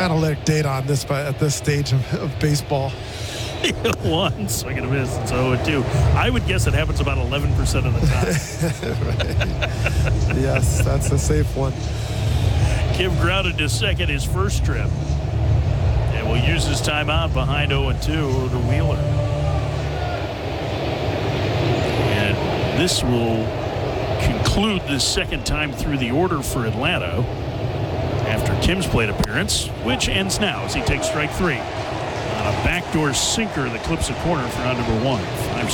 analytic data on this, but at this stage of baseball. 1 swing and a miss. It's 0-2. I would guess it happens about 11% of the time. Yes, that's a safe one. Kim grounded to second his first trip. And will use his timeout behind 0-2 to Wheeler. And this will conclude the second time through the order for Atlanta after Kim's plate appearance, which ends now as he takes strike 3. On a backdoor sinker that clips the corner for out number 1.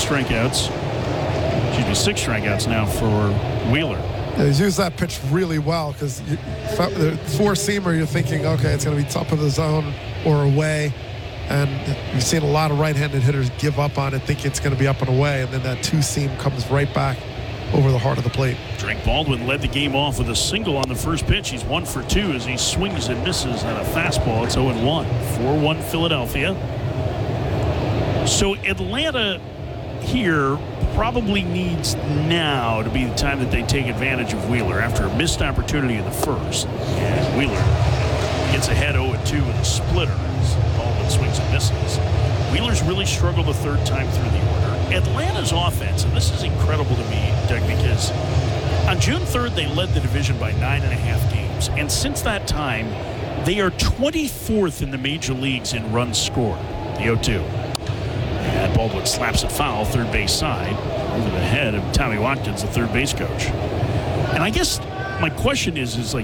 6 strikeouts now for Wheeler. Yeah, he's used that pitch really well because the four-seamer, you're thinking, okay, it's going to be top of the zone or away. And you've seen a lot of right-handed hitters give up on it, thinking it's going to be up and away. And then that two-seam comes right back over the heart of the plate. Drake Baldwin led the game off with a single on the first pitch. He's 1 for 2 as he swings and misses on a fastball. It's 0-1. 4-1 Philadelphia. So Atlanta here probably needs now to be the time that they take advantage of Wheeler after a missed opportunity in the first. And Wheeler gets ahead 0-2 with a splitter as Baldwin swings and misses. Wheeler's really struggled the third time through the order. Atlanta's offense, and this is incredible to me, Doug, because on June 3rd, they led the division by 9.5 games. And since that time, they are 24th in the major leagues in runs scored. The 0-2. And Baldwin slaps it foul, third base side, over the head of Tommy Watkins, the third base coach. And I guess my question is what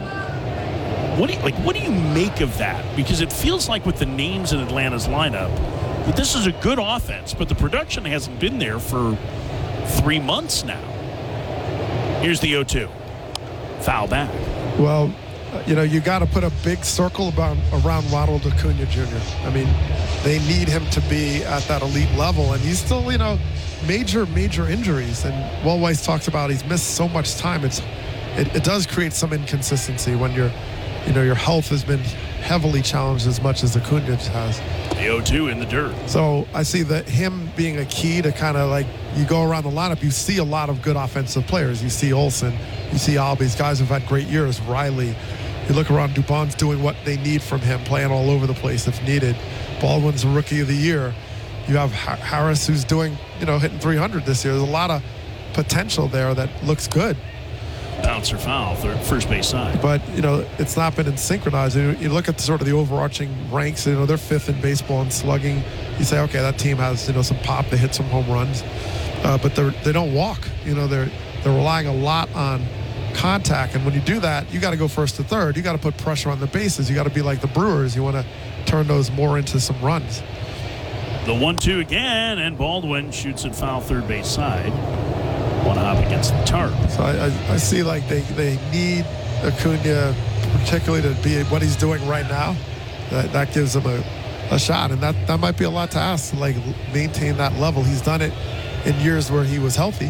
do you make of that? Because it feels like with the names in Atlanta's lineup, that this is a good offense, but the production hasn't been there for 3 months now. Here's the 0-2. Foul back. Well, you got to put a big circle around Ronald Acuna Jr. I mean, they need him to be at that elite level, and he's still, major injuries. And Will Weiss talks about he's missed so much time. It does create some inconsistency when your health has been heavily challenged as much as Acuna has. The 0-2 in the dirt. So I see that him being a key to kind of like, you go around the lineup, you see a lot of good offensive players. You see Olsen, you see Albies, guys who've had great years, Riley. You look around, Dubon's doing what they need from him, playing all over the place if needed. Baldwin's a rookie of the year. You have Harris who's doing, hitting 300 this year. There's a lot of potential there that looks good. Bouncer foul, first base side. But, it's not been synchronized. You look at sort of the overarching ranks, they're 5th in baseball in slugging. You say, okay, that team has, some pop. They hit some home runs. But they don't walk. They're relying a lot on contact. And when you do that, you got to go first to third. You got to put pressure on the bases. You got to be like the Brewers. You want to turn those more into some runs. The 1-2 again, and Baldwin shoots it foul, third base side. One hop against the tarp. So I see like they need Acuna particularly to be what he's doing right now. That gives him a shot, and that might be a lot to ask to like maintain that level. He's done it in years where he was healthy.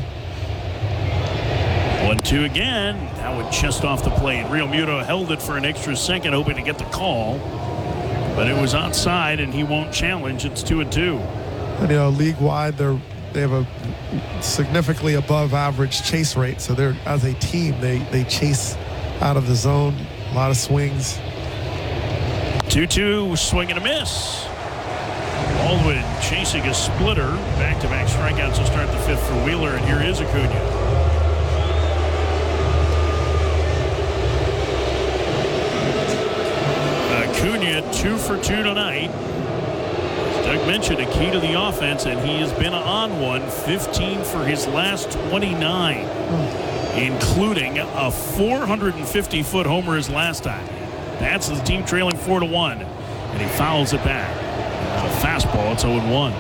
1-2 again. That one just off the plate. Real Muto held it for an extra second, hoping to get the call, but it was outside, and he won't challenge. It's 2-2. And league wide, they have a significantly above average chase rate. So they're, as a team, they chase out of the zone. A lot of swings. 2-2, swing and a miss. Baldwin chasing a splitter. Back-to-back strikeouts to start the 5th for Wheeler, and here is Acuna. Acuna 2 for 2 tonight. Doug mentioned a key to the offense, and he has been on one. 15 for his last 29, including a 450-foot homer his last time. That's the team trailing 4-1, and he fouls it back. A fastball, it's 0-1.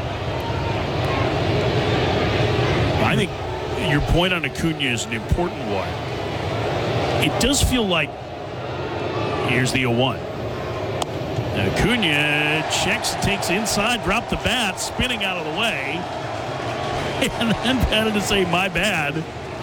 I think your point on Acuna is an important one. It does feel like, here's the 0-1. Acuna checks, takes inside, dropped the bat, spinning out of the way, and then batted to say, my bad.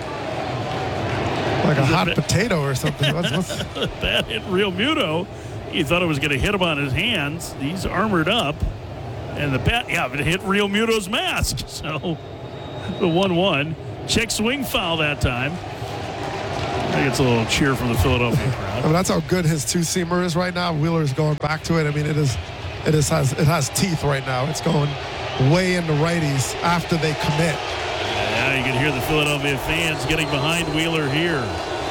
Like a hot potato or something. That hit Real Muto. He thought it was going to hit him on his hands. He's armored up. And the bat, it hit Real Muto's mask. So the 1-1. Check swing foul that time. think it's a little cheer from the Philadelphia I crowd. mean, that's how good his two-seamer is right now. Wheeler's going back to it. I mean, it has teeth right now. It's going way into righties after they commit. Yeah, you can hear the Philadelphia fans getting behind Wheeler here.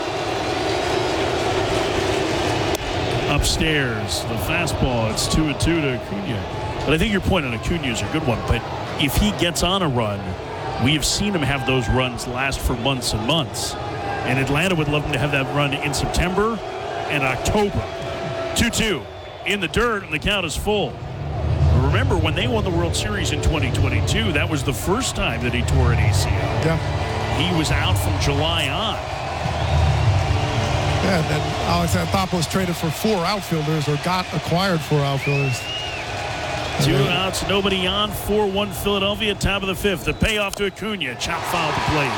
Upstairs, the fastball. It's 2-2 to Acuna. But I think your point on Acuna is a good one. But if he gets on a run, we have seen him have those runs last for months and months. And Atlanta would love him to have that run in September and October. 2-2 in the dirt, and the count is full. Remember, when they won the World Series in 2022, that was the first time that he tore an ACL. Yeah. He was out from July on. Yeah, and then Alex Anthopoulos traded for 4 outfielders or got acquired 4 outfielders. 2 outs, nobody on. 4-1 Philadelphia, top of the 5th. The payoff to Acuna. Chop foul at the plate.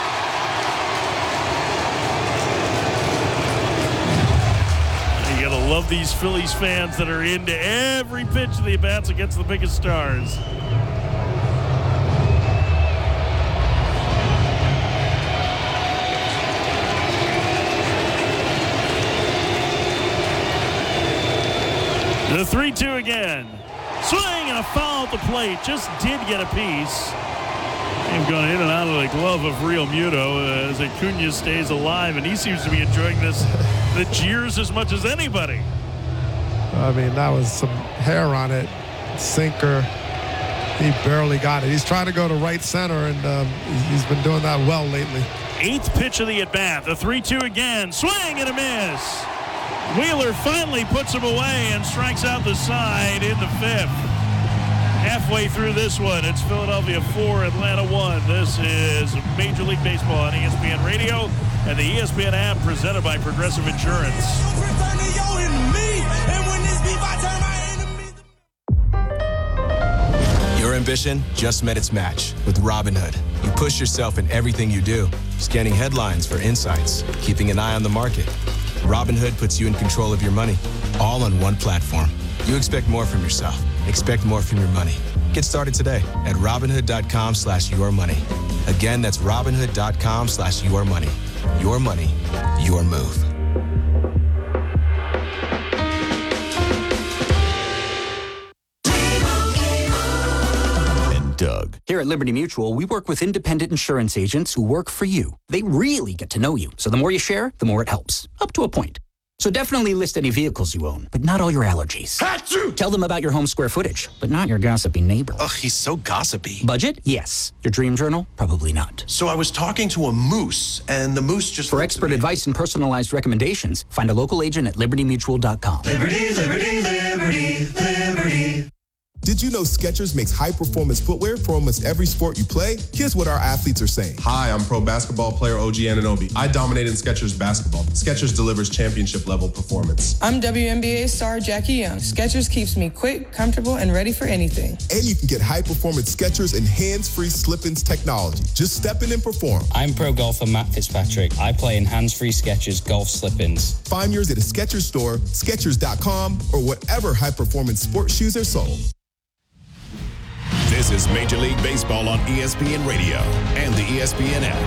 You gotta love these Phillies fans that are into every pitch of the at-bats against the biggest stars. The 3-2 again. Swing and a foul at the plate. Just did get a piece. Him going in and out of the glove of Real Muto as Acuna stays alive, and he seems to be enjoying the jeers as much as anybody. I mean, that was some hair on it. Sinker. He barely got it. He's trying to go to right center, and he's been doing that well lately. 8th pitch of the at-bat. The 3-2 again. Swing and a miss. Wheeler finally puts him away and strikes out the side in the 5th. Halfway through this one, it's Philadelphia 4, Atlanta 1. This is Major League Baseball on ESPN Radio and the ESPN app presented by Progressive Insurance. Your ambition just met its match with Robinhood. You push yourself in everything you do, scanning headlines for insights, keeping an eye on the market. Robinhood puts you in control of your money, all on one platform. You expect more from yourself. Expect more from your money. Get started today at Robinhood.com/yourmoney. Again, that's Robinhood.com/yourmoney. Your money, your move. And Doug. Here at Liberty Mutual, we work with independent insurance agents who work for you. They really get to know you. So the more you share, the more it helps. Up to a point. So definitely list any vehicles you own, but not all your allergies. Achoo! Tell them about your home square footage, but not your gossipy neighbor. Ugh, he's so gossipy. Budget? Yes. Your dream journal? Probably not. So I was talking to a moose, and the moose just... For expert advice and personalized recommendations, find a local agent at libertymutual.com. Liberty, liberty, liberty, liberty. Did you know Skechers makes high-performance footwear for almost every sport you play? Here's what our athletes are saying. Hi, I'm pro basketball player OG Anunoby. I dominate in Skechers basketball. Skechers delivers championship-level performance. I'm WNBA star Jackie Young. Skechers keeps me quick, comfortable, and ready for anything. And you can get high-performance Skechers and hands-free slip-ins technology. Just step in and perform. I'm pro golfer Matt Fitzpatrick. I play in hands-free Skechers golf slip-ins. Find yours at a Skechers store, Skechers.com, or whatever high-performance sports shoes are sold. This is Major League Baseball on ESPN Radio and the ESPN app.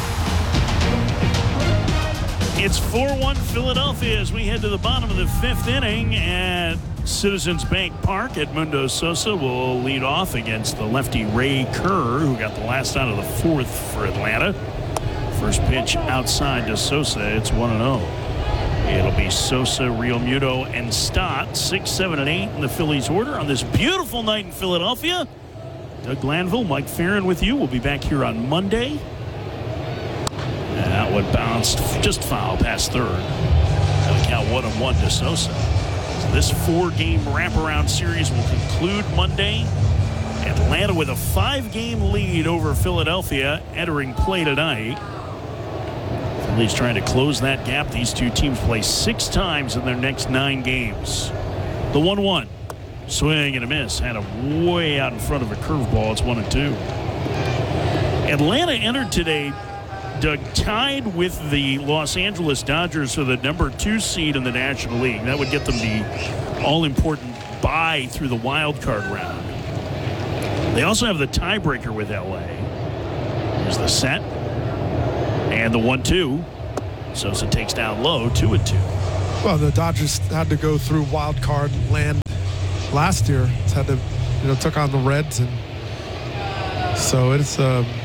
It's 4-1 Philadelphia as we head to the bottom of the 5th inning at Citizens Bank Park. Edmundo Sosa will lead off against the lefty Ray Kerr, who got the last out of the 4th for Atlanta. First pitch outside to Sosa. It's 1-0. It'll be Sosa, Real Muto, and Stott, 6, 7, and 8 in the Phillies order on this beautiful night in Philadelphia. Doug Glanville, Mike Farron with you. We'll be back here on Monday. And that one bounced just foul past third. That'll count 1-1 to Sosa. So this 4-game wraparound series will conclude Monday. Atlanta with a 5-game lead over Philadelphia entering play tonight. Phillies trying to close that gap. These two teams play 6 times in their next 9 games. The 1-1. Swing and a miss. Had him way out in front of a curveball. It's 1-2. Atlanta entered today, Doug, tied with the Los Angeles Dodgers for the number 2 seed in the National League. That would get them the all-important bye through the wild card round. They also have the tiebreaker with LA. Here's the set. And the 1-2. Sosa takes down low, 2-2. Well, the Dodgers had to go through wild card land last year. It's had to, took on the Reds, and so it's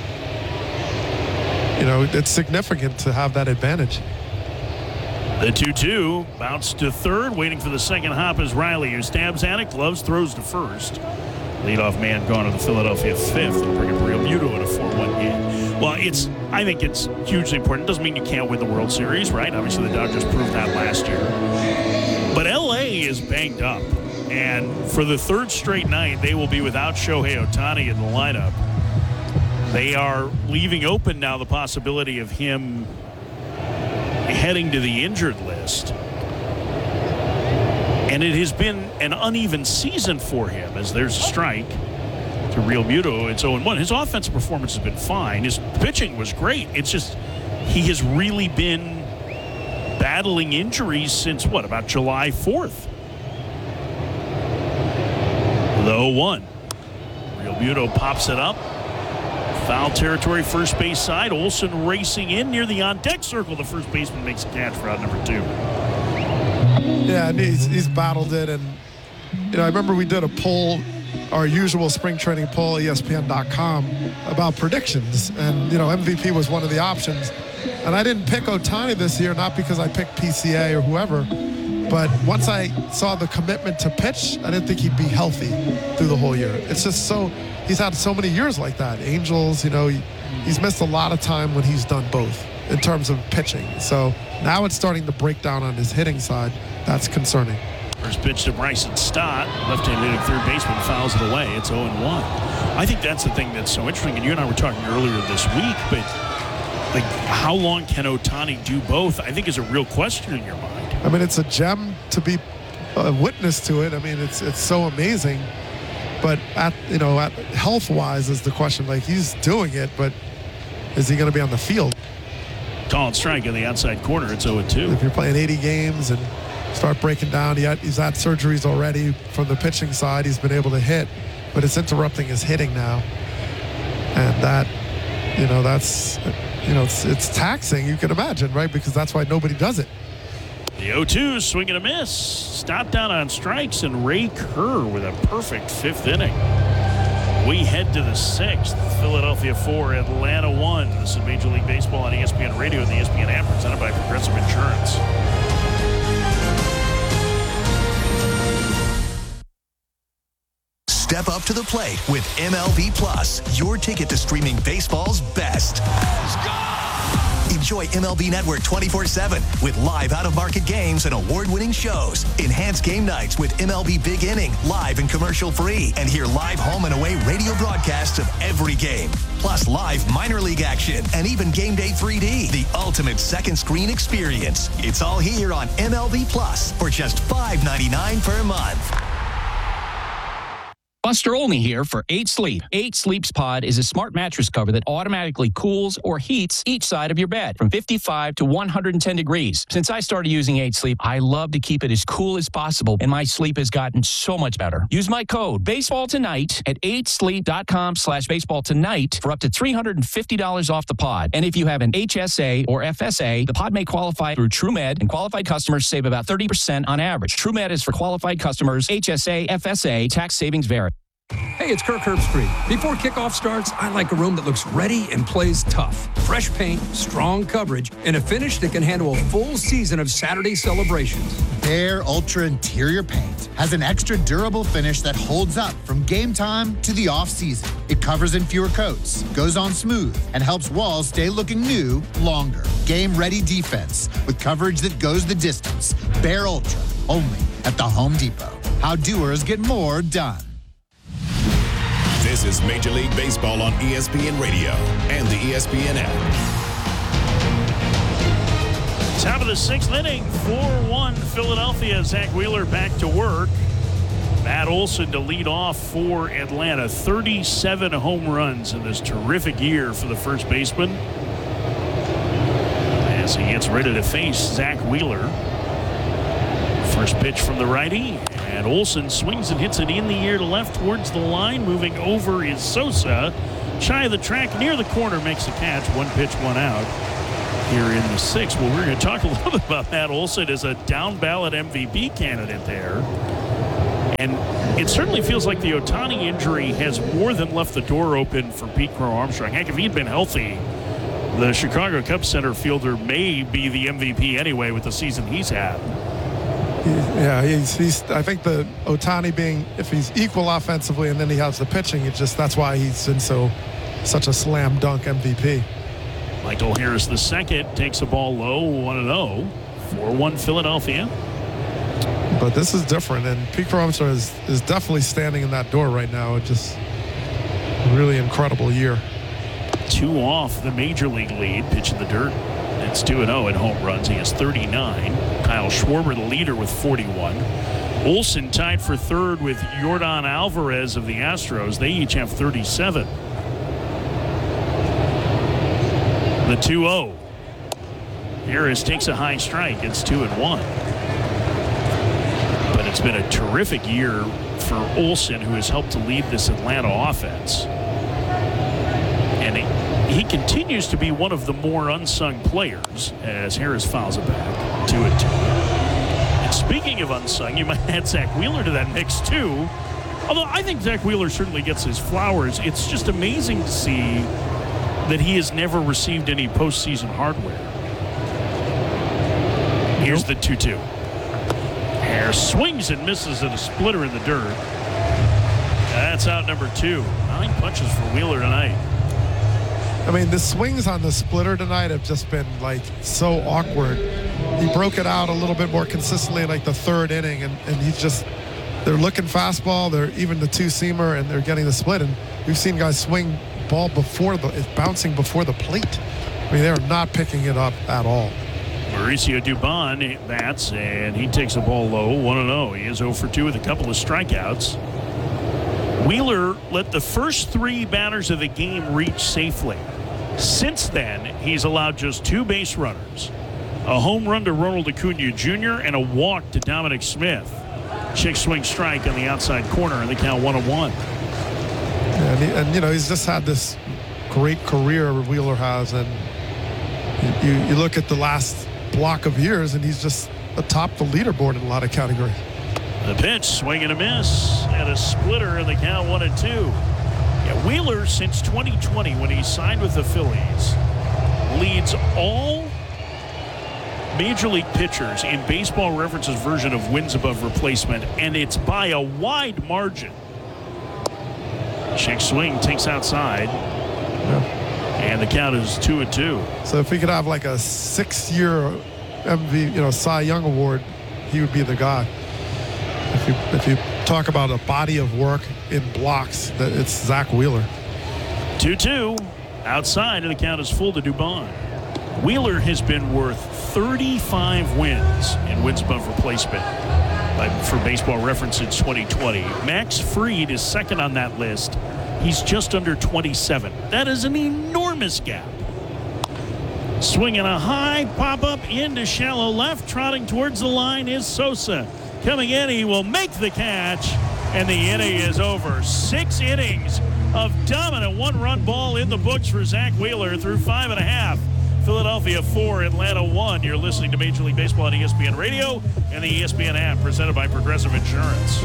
it's significant to have that advantage. The 2-2 bounced to third, waiting for the second hop is Riley, who stabs at it, gloves, throws to first. Leadoff man gone to the Philadelphia fifth. They'll bring up Real Muto in a 4-1 game. Well, I think it's hugely important. Doesn't mean you can't win the World Series, right? Obviously, the Dodgers proved that last year. But L.A. is banged up. And for the third straight night, they will be without Shohei Ohtani in the lineup. They are leaving open now the possibility of him heading to the injured list. And it has been an uneven season for him, as there's a strike to Real Muto. It's 0-1. His offensive performance has been fine. His pitching was great. It's just he has really been battling injuries since, about July 4th? The 0-1. Real Muto pops it up. Foul territory, first base side. Olsen racing in near the on-deck circle. The first baseman makes a catch for out number 2. Yeah, and he's battled it. And, I remember we did a poll, our usual spring training poll, ESPN.com, about predictions. And, MVP was one of the options. And I didn't pick Ohtani this year, not because I picked PCA or whoever. But once I saw the commitment to pitch, I didn't think he'd be healthy through the whole year. It's just he's had so many years like that. Angels, he's missed a lot of time when he's done both in terms of pitching. So now it's starting to break down on his hitting side. That's concerning. First pitch to Bryson Stott. Left-hand hitting third baseman fouls it away. It's 0-1. I think that's the thing that's so interesting. And you and I were talking earlier this week, but how long can Ohtani do both? I think is a real question in your mind. I mean, it's a gem to be a witness to it. I mean, it's so amazing. But at health-wise is the question. He's doing it, but is he going to be on the field? Called strike in the outside corner. It's 0-2. If you're playing 80 games and start breaking down, he's had surgeries already from the pitching side. He's been able to hit, but it's interrupting his hitting now. And that, it's taxing, you can imagine, right? Because that's why nobody does it. The 0-2, swing and a miss. Stopped down on strikes, and Ray Kerr with a perfect fifth inning. We head to the sixth. Philadelphia 4, Atlanta 1. This is Major League Baseball on ESPN Radio and the ESPN app, presented by Progressive Insurance. Step up to the plate with MLB Plus, your ticket to streaming baseball's best. Enjoy MLB Network 24/7 with live out-of-market games and award-winning shows. Enhance game nights with MLB Big Inning, live and commercial-free. And hear live home and away radio broadcasts of every game. Plus live minor league action and even Game Day 3D, the ultimate second screen experience. It's all here on MLB Plus for just $5.99 per month. Buster Olney here for 8 Sleep. 8 Sleep's Pod is a smart mattress cover that automatically cools or heats each side of your bed from 55 to 110 degrees. Since I started using 8 Sleep, I love to keep it as cool as possible, and my sleep has gotten so much better. Use my code BASEBALLTONIGHT at 8sleep.com/baseballtonight for up to $350 off the pod. And if you have an HSA or FSA, the pod may qualify through TrueMed, and qualified customers save about 30% on average. TrueMed is for qualified customers. HSA, FSA, tax savings vary. Hey, it's Kirk Herbstreit. Before kickoff starts, I like a room that looks ready and plays tough. Fresh paint, strong coverage, and a finish that can handle a full season of Saturday celebrations. Behr Ultra Interior Paint has an extra durable finish that holds up from game time to the off-season. It covers in fewer coats, goes on smooth, and helps walls stay looking new longer. Game-ready defense with coverage that goes the distance. Behr Ultra, only at the Home Depot. How doers get more done. This is Major League Baseball on ESPN Radio and the ESPN app. Top of the sixth inning, 4-1 Philadelphia. Zach Wheeler back to work. Matt Olson to lead off for Atlanta. 37 home runs in this terrific year for the first baseman. As he gets ready to face Zach Wheeler. First pitch from the righty. And Olson swings and hits it in the air to left towards the line. Moving over is Sosa. Shy of the track near the corner, makes the catch. One pitch, one out. here in the 6th. Well, we're going to talk a little bit about Matt Olson as a down-ballot MVP candidate there. And it certainly feels like the Ohtani injury has more than left the door open for Pete Crow-Armstrong. Heck, if he'd been healthy, the Chicago Cubs center fielder may be the MVP anyway with the season he's had. Yeah, he's. I think the Ohtani being, if he's equal offensively and then he has the pitching, that's why he's been such a slam dunk MVP. Michael Harris II takes a ball low, 1-0, 4-1 Philadelphia. But this is different, and Pete Crow-Armstrong is definitely standing in that door right now. It's just a really incredible year. 2 off the major league lead, pitch in the dirt. It's 2-0 in home runs. He has 39. Kyle Schwarber, the leader, with 41. Olson tied for third with Yordan Alvarez of the Astros. They each have 37. The 2-0. Harris takes a high strike. It's 2-1. But it's been a terrific year for Olson, who has helped to lead this Atlanta offense. And he continues to be one of the more unsung players as Harris fouls it back. 2-2. And speaking of unsung, you might add Zach Wheeler to that mix too. Although I think Zach Wheeler certainly gets his flowers. It's just amazing to see that he has never received any postseason hardware. Here's the 2-2. Harris swings and misses at a splitter in the dirt. That's out number 2. 9 punches for Wheeler tonight. I mean, the swings on the splitter tonight have just been so awkward. He broke it out a little bit more consistently in the 3rd inning, and they're looking fastball, they're even the 2-seamer, and they're getting the split. And we've seen guys swing ball it's bouncing before the plate. I mean, they're not picking it up at all. Mauricio Dubon bats, and he takes a ball low, 1-0. He is 0 for 2 with a couple of strikeouts. Wheeler let the first 3 batters of the game reach safely. Since then, he's allowed just 2 base runners, a home run to Ronald Acuna Jr. and a walk to Dominic Smith. Check swing strike on the outside corner, and the count 1-1. And he's just had this great career Wheeler has, and you look at the last block of years, and he's just atop the leaderboard in a lot of categories. The pitch, swing and a miss, and a splitter in the count 1-2. Yeah, Wheeler, since 2020, when he signed with the Phillies, leads all major league pitchers in Baseball Reference's version of wins above replacement, and it's by a wide margin. Check swing, takes outside. Yeah. And the count is 2-2. So if we could have a 6-year MV, Cy Young Award, he would be the guy. If you talk about a body of work in blocks, that it's Zach Wheeler. 2-2. Outside, and the count is full to Dubon. Wheeler has been worth 35 wins in wins above replacement for Baseball Reference since 2020. Max Fried is second on that list. He's just under 27. That is an enormous gap. Swinging a high pop-up into shallow left. Trotting towards the line is Sosa. Coming in, he will make the catch, and the inning is over. 6 innings of dominant one-run ball in the books for Zach Wheeler through 5.5. Philadelphia 4, Atlanta 1. You're listening to Major League Baseball on ESPN Radio and the ESPN app, presented by Progressive Insurance.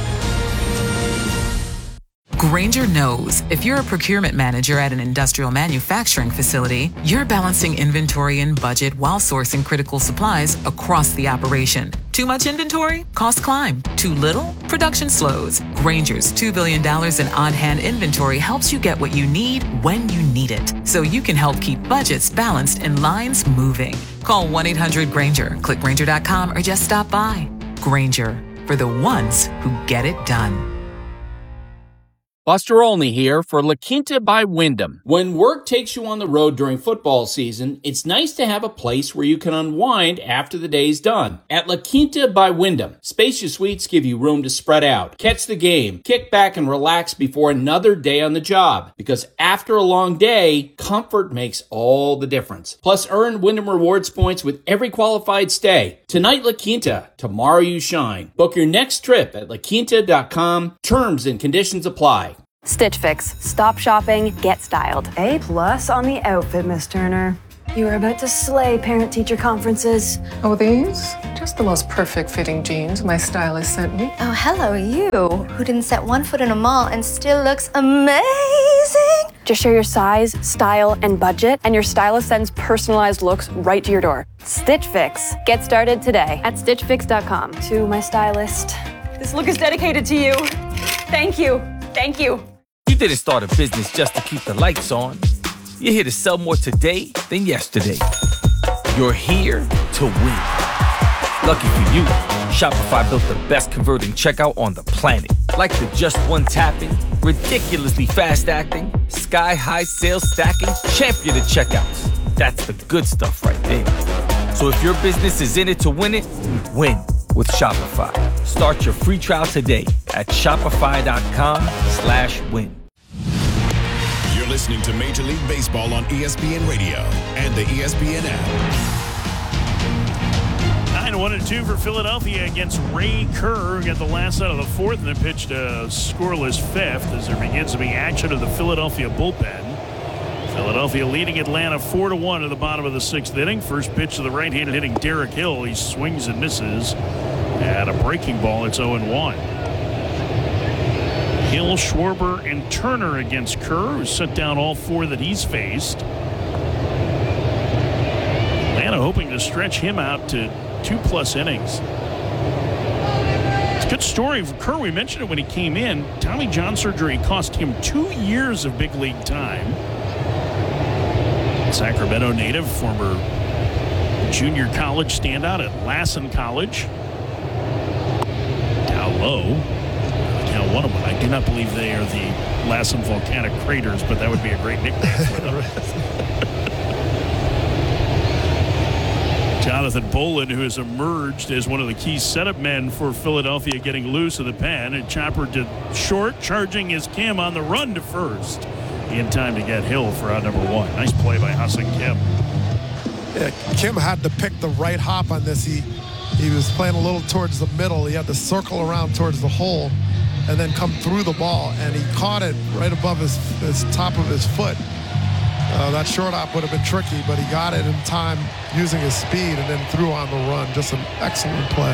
Grainger knows if you're a procurement manager at an industrial manufacturing facility, you're balancing inventory and budget while sourcing critical supplies across the operation. Too much inventory? Costs climb. Too little? Production slows. Grainger's $2 billion in on-hand inventory helps you get what you need when you need it, so you can help keep budgets balanced and lines moving. Call 1-800-GRAINGER, click Grainger.com, or just stop by. Grainger, for the ones who get it done. Buster Olney here for La Quinta by Wyndham. When work takes you on the road during football season, it's nice to have a place where you can unwind after the day's done. At La Quinta by Wyndham, spacious suites give you room to spread out, catch the game, kick back and relax before another day on the job. Because after a long day, comfort makes all the difference. Plus, earn Wyndham Rewards points with every qualified stay. Tonight, La Quinta. Tomorrow, you shine. Book your next trip at laquinta.com. Terms and conditions apply. Stitch Fix. Stop shopping, get styled. A+ on the outfit, Miss Turner. You were about to slay parent-teacher conferences. Oh, these? Just the most perfect fitting jeans my stylist sent me. Oh, hello, you, who didn't set one foot in a mall and still looks amazing. Just share your size, style, and budget, and your stylist sends personalized looks right to your door. Stitch Fix. Get started today at stitchfix.com. To my stylist. This look is dedicated to you. Thank you. Thank you. You didn't start a business just to keep the lights on. You're here to sell more today than yesterday. You're here to win. Lucky for you, Shopify built the best converting checkout on the planet. Like the just one tapping, ridiculously fast acting, sky-high sales stacking, champion of checkouts. That's the good stuff right there. So if your business is in it to win it, win with Shopify. Start your free trial today at shopify.com/win. You're listening to Major League Baseball on ESPN Radio and the ESPN app. 9-1-2 for Philadelphia against Ray Kerr, who got the last out of the fourth and then pitched a scoreless fifth as there begins to be action of the Philadelphia bullpen. Philadelphia leading Atlanta 4-1 at the bottom of the sixth inning. First pitch to the right-handed hitting Derek Hill. He swings and misses at a breaking ball. It's 0-1. Hill, Schwarber, and Turner against Kerr, who set down all four that he's faced. Atlanta hoping to stretch him out to 2+ innings. It's a good story for Kerr. We mentioned it when he came in. Tommy John surgery cost him 2 years of big league time. Sacramento native, former junior college standout at Lassen College. Down low. Now one of them. I do not believe they are the Lassen Volcanic Craters, but that would be a great nickname for them. Jonathan Bolin, who has emerged as one of the key setup men for Philadelphia, getting loose of the pen, and chopper to short, charging his Kim on the run to first. In time to get Hill for out number one. Nice play by Ha-Seong Kim. Yeah, Kim had to pick the right hop on this. He was playing a little towards the middle. He had to circle around towards the hole and then come through the ball, and he caught it right above his top of his foot. That short hop would have been tricky, but he got it in time using his speed and then threw on the run. Just an excellent play.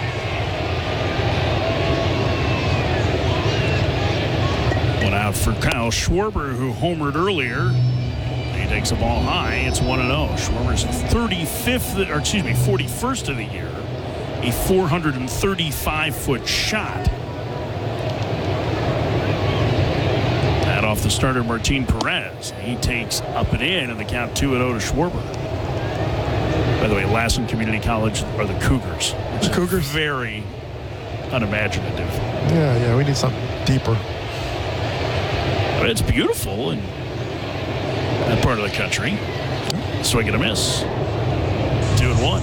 One out for Kyle Schwarber, who homered earlier. He takes the ball high. It's 1-0. Schwarber's 41st of the year. A 435-foot shot. That off the starter Martin Perez. He takes up and in, and the count 2-0 to Schwarber. By the way, Lassen Community College are the Cougars. The Cougars? Very unimaginative. Yeah, we need something deeper. But it's beautiful in that part of the country. Swing and a miss. 2-1.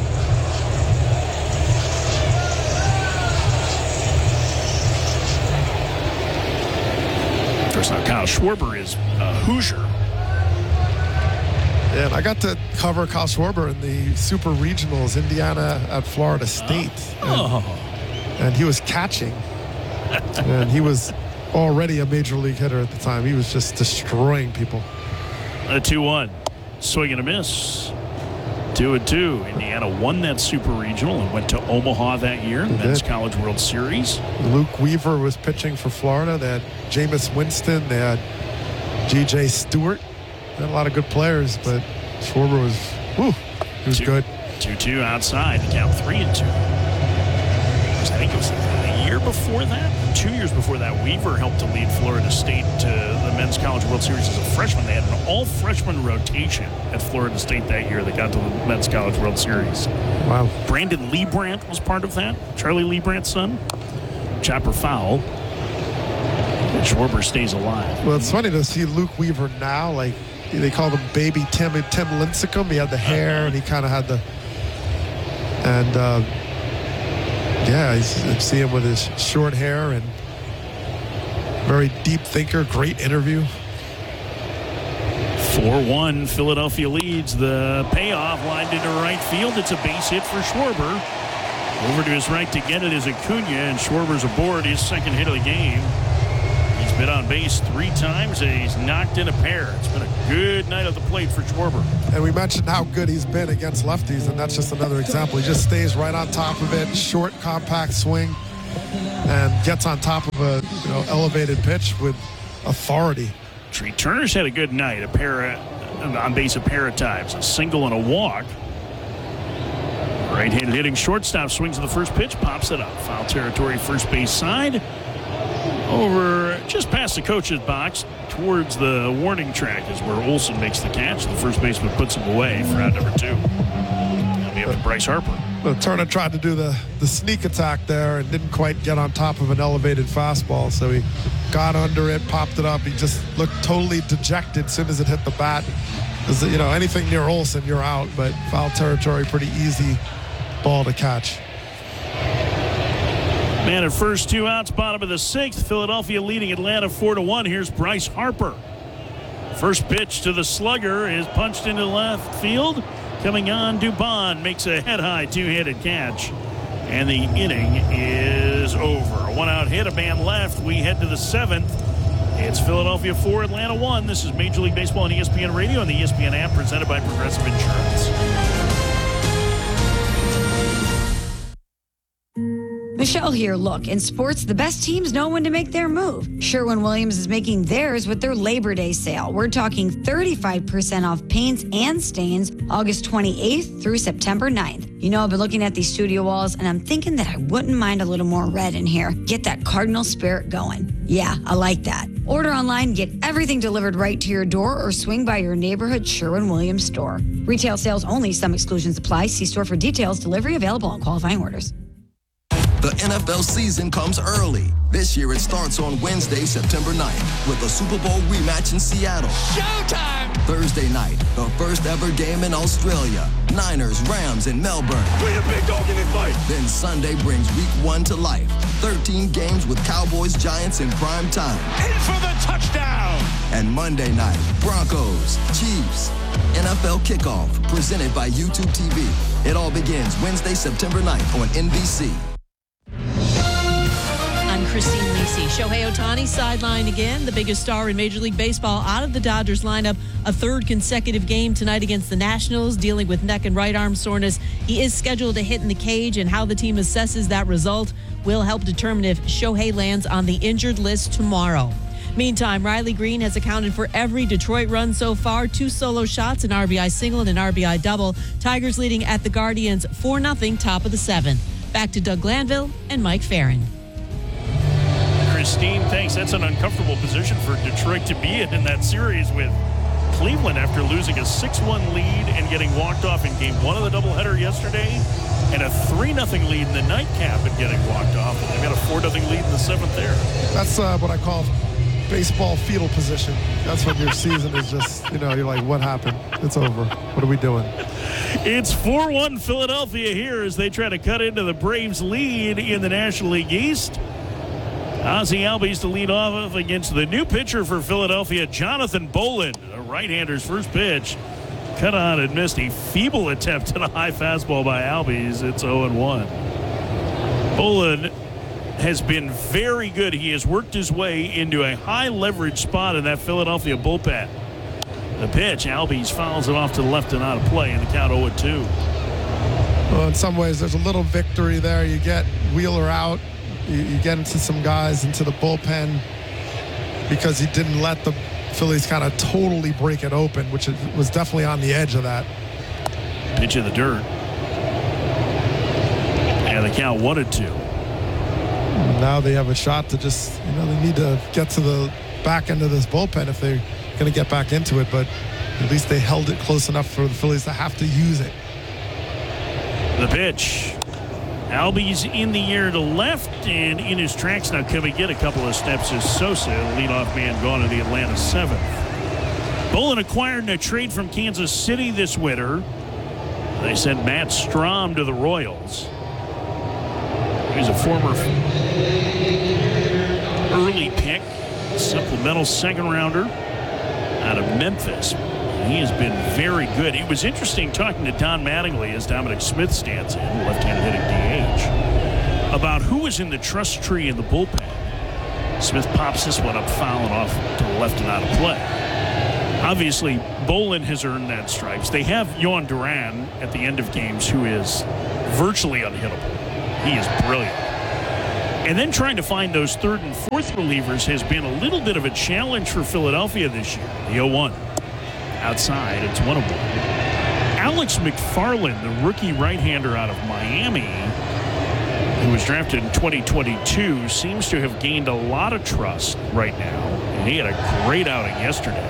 Of course, now Kyle Schwarber is a Hoosier. Yeah, and I got to cover Kyle Schwarber in the Super Regionals, Indiana at Florida State. And he was catching. And he was already a major league hitter at the time. He was just destroying people. A 2-1. Swing and a miss. 2-2. Indiana won that Super Regional and went to Omaha that year in the Men's College World Series. Luke Weaver was pitching for Florida. They had Jameis Winston. They had G.J. Stewart. They had a lot of good players, but Schwarber was, he was good. 2-2 outside. The count 3-2. I think it was a year before that, 2 years before that, Weaver helped to lead Florida State to the Men's College World Series as a freshman. They had an all-freshman rotation at Florida State that year. They got to the Men's College World Series. Wow. Brandon Liebrandt was part of that. Charlie Liebrandt's son. Chopper foul. And Schwarber stays alive. Well, it's funny to see Luke Weaver now. Like, they called him Baby Tim Lincecum. He had the hair, and he kind of had the... And, yeah, you see him with his short hair and very deep thinker. Great interview. 4-1, Philadelphia leads. The payoff lined into right field. It's a base hit for Schwarber. Over to his right to get it is Acuna, and Schwarber's aboard his second hit of the game. He's been on base 3 times, and he's knocked in a pair. It's been a good night at the plate for Schwarber. And we mentioned how good he's been against lefties, and that's just another example. He just stays right on top of it, short, compact swing, and gets on top of a elevated pitch with authority. Tree Turner's had a good night, on base a pair of times, a single and a walk. Right-handed hitting shortstop swings at the first pitch, pops it up. Foul territory, first base side. Over just past the coach's box towards the warning track is where Olson makes the catch. The first baseman puts him away for out number 2. That'll be up to Bryce Harper. Turner tried to do the sneak attack there and didn't quite get on top of an elevated fastball, so he got under it, popped it up. He just looked totally dejected as soon as it hit the bat. Because, anything near Olson, you're out, but foul territory, pretty easy ball to catch. Man at first, 2 outs, bottom of the 6th. Philadelphia leading Atlanta 4-1. Here's Bryce Harper. First pitch to the slugger is punched into left field. Coming on, Dubon makes a head-high 2-handed catch. And the inning is over. A 1-out hit, a man left. We head to the 7th. It's Philadelphia 4, Atlanta 1. This is Major League Baseball on ESPN Radio and the ESPN app, presented by Progressive Insurance. Michelle here. Look, in sports, the best teams know when to make their move. Sherwin-Williams is making theirs with their Labor Day sale. We're talking 35% off paints and stains August 28th through September 9th. I've been looking at these studio walls, and I'm thinking that I wouldn't mind a little more red in here. Get that Cardinal spirit going. Yeah, I like that. Order online, get everything delivered right to your door, or swing by your neighborhood Sherwin-Williams store. Retail sales only. Some exclusions apply. See store for details. Delivery available on qualifying orders. The NFL season comes early. This year it starts on Wednesday, September 9th with a Super Bowl rematch in Seattle. Showtime! Thursday night, the first ever game in Australia. Niners, Rams in Melbourne. Be a big dog in this fight. Then Sunday brings week 1 to life. 13 games with Cowboys, Giants in prime time. In for the touchdown! And Monday night, Broncos, Chiefs. NFL Kickoff, presented by YouTube TV. It all begins Wednesday, September 9th on NBC. I'm Christine Lisi. Shohei Ohtani sidelined again, the biggest star in Major League Baseball, out of the Dodgers lineup. A third consecutive game tonight against the Nationals, dealing with neck and right arm soreness. He is scheduled to hit in the cage, and how the team assesses that result will help determine if Shohei lands on the injured list tomorrow. Meantime, Riley Green has accounted for every Detroit run so far. 2 solo shots, an RBI single and an RBI double. Tigers leading at the Guardians 4-0, top of the 7th. Back to Doug Glanville and Mike Farron. Christine, thanks. That's an uncomfortable position for Detroit to be in that series with Cleveland after losing a 6-1 lead and getting walked off in game 1 of the doubleheader yesterday, and a 3-0 lead in the nightcap and getting walked off. And they've got a 4-0 lead in the 7th there. That's what I call baseball fetal position. That's when your season is just, you're like, what happened? It's over. What are we doing? It's 4-1 Philadelphia here as they try to cut into the Braves' lead in the National League East. Ozzie Albies to lead off against the new pitcher for Philadelphia, Jonathan Bolin. A right-hander's first pitch. Cut on and missed. A feeble attempt at a high fastball by Albies. It's 0-1. Bolin has been very good. He has worked his way into a high leverage spot in that Philadelphia bullpen. The pitch, Albies fouls it off to the left and out of play, and the count 0-2. Well, in some ways, there's a little victory there. You get Wheeler out. You get into some guys into the bullpen because he didn't let the Phillies kind of totally break it open, which was definitely on the edge of that. Pitch in the dirt. And the count 1-2. Now they have a shot to just, they need to get to the back end of this bullpen if they're going to get back into it, but at least they held it close enough for the Phillies to have to use it. The pitch. Albies in the air to left and in his tracks now. Can we get a couple of steps as Sosa, the leadoff man, gone to the Atlanta 7th. Bolin acquired in a trade from Kansas City this winter. They sent Matt Strom to the Royals. He's a former early pick, supplemental second rounder out of Memphis. He has been very good. It was interesting talking to Don Mattingly as Dominic Smith stands in, left-handed hitting DH, about who was in the trust tree in the bullpen. Smith pops this one up, fouling off to the left and out of play. Obviously, Bolin has earned that stripes. They have Yohan Duran at the end of games, who is virtually unhittable. He is brilliant. And then trying to find those third and fourth relievers has been a little bit of a challenge for Philadelphia this year. The 0-1. Outside, it's 1-1. Alex McFarland, the rookie right-hander out of Miami, who was drafted in 2022, seems to have gained a lot of trust right now. And he had a great outing yesterday.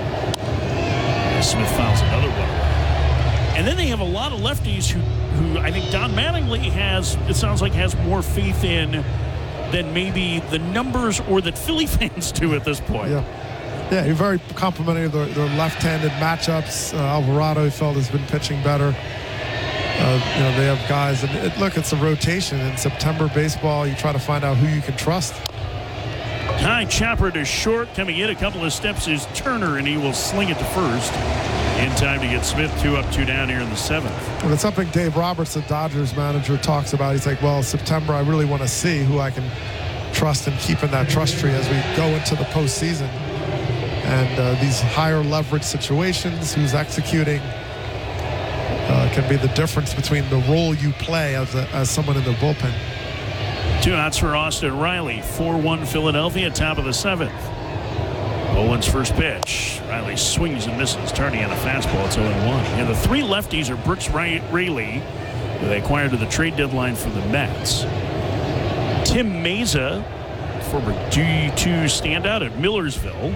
Smith fouls another one. And then they have a lot of lefties who I think Don Mattingly has, it sounds like, has more faith in than maybe the numbers or that Philly fans do at this point. Yeah, you're very complimentary of their left-handed matchups. Alvarado, he felt, has been pitching better. They have guys, and look, it's a rotation. In September baseball, you try to find out who you can trust. High chopper to short. Coming in a couple of steps is Turner, and he will sling it to first in time to get Smith 2 up, 2 down here in the 7th. And it's something Dave Roberts, the Dodgers manager, talks about. He's like, well, September, I really want to see who I can trust and keep in that trust tree as we go into the postseason. And these higher leverage situations, who's executing, can be the difference between the role you play as someone in the bullpen. 2 outs for Austin Riley. 4-1 Philadelphia, top of the 7th. Bolin's first pitch. Riley swings and misses, turning on a fastball. It's 0-1. And the 3 lefties are Brooks Raley, who they acquired to the trade deadline from the Mets. Tim Meza, former D2 standout at Millersville.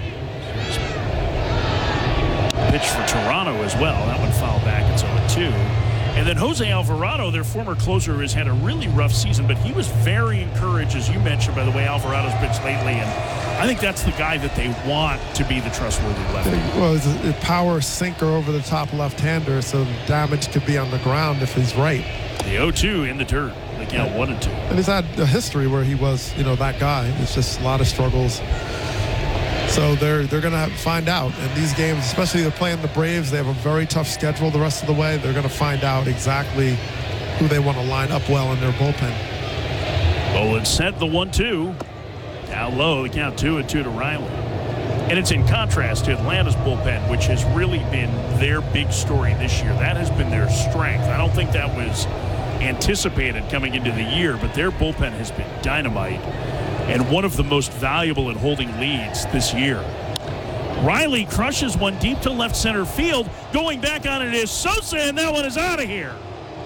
Pitch for Toronto as well. That one fouled back. It's 0-2. And then Jose Alvarado, their former closer, has had a really rough season, but he was very encouraged, as you mentioned, by the way Alvarado's pitched lately. And I think that's the guy that they want to be the trustworthy lefty. Well, it's a power sinker over the top left-hander, so the damage could be on the ground if he's right. The 0-2 in the dirt. They count 1-2. And he's had a history where he was, that guy. It's just a lot of struggles. So they're going to find out. And these games, especially they're playing the Braves, they have a very tough schedule the rest of the way. They're going to find out exactly who they want to line up well in their bullpen. Bolin set the 1-2. Down low, the count 2-2 to Riley. And it's in contrast to Atlanta's bullpen, which has really been their big story this year. That has been their strength. I don't think that was anticipated coming into the year, but their bullpen has been dynamite and one of the most valuable in holding leads this year. Riley crushes one deep to left center field. Going back on it is Sosa, and that one is out of here.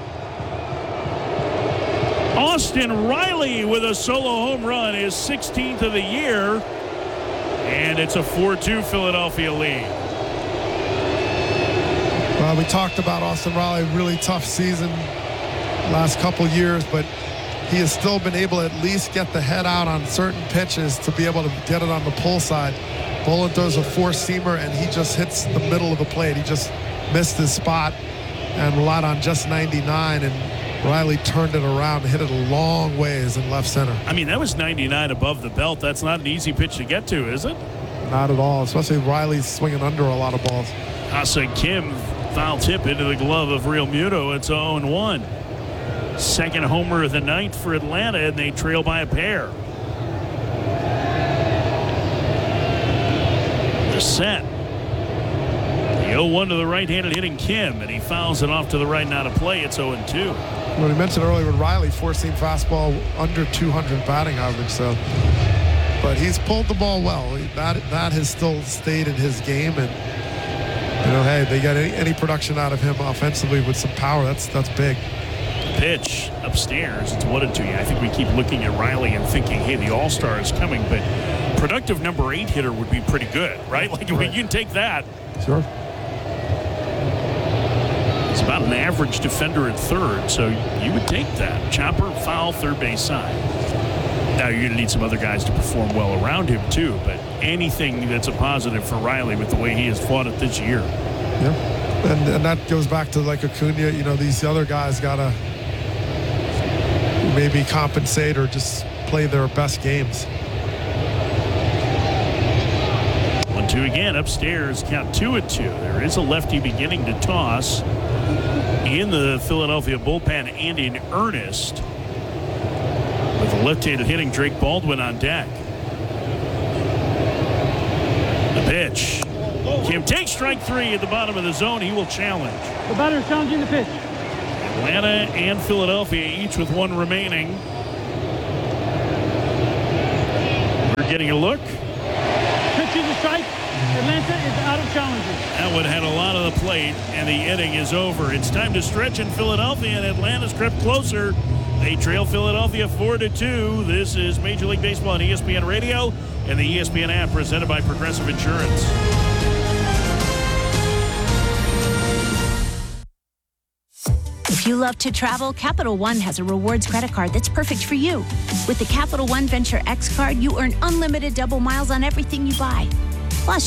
Austin Riley with a solo home run, his 16th of the year, and it's a 4-2 Philadelphia lead. Well, we talked about Austin Riley, really tough season last couple years, but he has still been able to at least get the head out on certain pitches to be able to get it on the pull side. Bolin throws a four-seamer, and he just hits the middle of the plate. He just missed his spot and relied on just 99, and Riley turned it around and hit it a long ways in left center. I mean, that was 99 above the belt. That's not an easy pitch to get to, is it? Not at all, especially Riley's swinging under a lot of balls. Ha-Seong Kim, foul tip into the glove of Real Muto. It's 0-1. Second homer of the ninth for Atlanta, and they trail by a pair. The set. The 0-1 to the right-handed hitting Kim, and he fouls it off to the right and out of play. It's 0-2. What we mentioned earlier with Riley, four-seam fastball under 200 batting average. So, but he's pulled the ball well. That has still stayed in his game, and hey, they got any production out of him offensively with some power. That's big. Pitch upstairs. It's 1-2. I think we keep looking at Riley and thinking, hey, the All-Star is coming, but productive number 8 hitter would be pretty good, right? Like, right. You can take that. Sure. It's about an average defender at third, so you would take that. Chopper, foul, third base side. Now you're going to need some other guys to perform well around him too, but anything that's a positive for Riley with the way he has fought it this year. Yeah, and that goes back to like Acuna. These other guys got to maybe compensate or just play their best games. 1-2 again upstairs. Count 2-2. There is a lefty beginning to toss in the Philadelphia bullpen and in earnest, with the left-handed hitting Drake Baldwin on deck. The pitch. Kim takes strike 3 at the bottom of the zone. He will challenge. The batter is challenging the pitch. Atlanta and Philadelphia each with 1 remaining. We're getting a look. Pitch is a strike. Atlanta is out of challenges. That one had a lot of the plate, and the inning is over. It's time to stretch in Philadelphia, and Atlanta's crept closer. They trail Philadelphia 4-2. This is Major League Baseball on ESPN Radio and the ESPN app presented by Progressive Insurance. If you love to travel, Capital One has a rewards credit card that's perfect for you. With the Capital One Venture X card, you earn unlimited double miles on everything you buy.